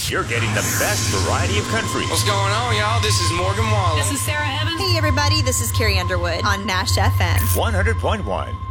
You're getting the best variety of country. What's going on, y'all? This is Morgan Wallen. This is Sarah Evans. Hey, everybody. This is Carrie Underwood on Nash FM. 100.1.